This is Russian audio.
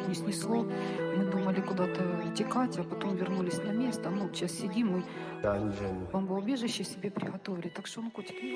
не снесло. Мы думали куда-то текать, а потом вернулись на место. Ну, сейчас сидим, мы Да, Женя. бомбоубежище себе приготовили. Так что, ну, котик, не